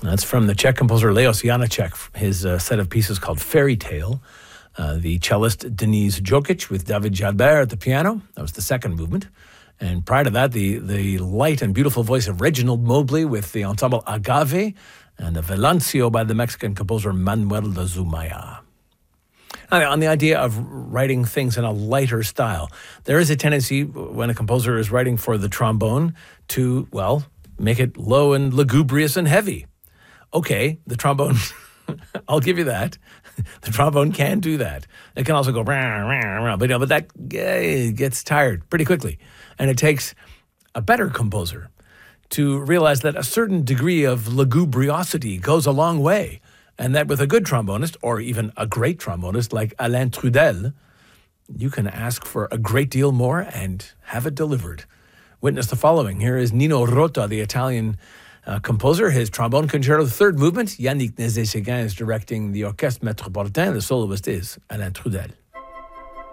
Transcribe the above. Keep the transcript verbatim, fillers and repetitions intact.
That's from the Czech composer Leos Janáček, his uh, set of pieces called Fairy Tale. Uh, the cellist Denise Jokic with David Jalbert at the piano. That was the second movement. And prior to that, the, the light and beautiful voice of Reginald Mobley with the ensemble Agave, and a Venancio by the Mexican composer Manuel de Zumaya. Now, on the idea of writing things in a lighter style, there is a tendency when a composer is writing for the trombone to, well, make it low and lugubrious and heavy. Okay, the trombone, I'll give you that. The trombone can do that. It can also go, rah, rah, rah, but, you know, but that uh, gets tired pretty quickly. And it takes a better composer to realize that a certain degree of lugubriosity goes a long way. And that with a good trombonist, or even a great trombonist like Alain Trudel, you can ask for a great deal more and have it delivered. Witness the following. Here is Nino Rota, the Italian uh, composer. His trombone concerto, the third movement. Yannick Nézet-Séguin is directing the Orchestre Métropolitain. The soloist is Alain Trudel.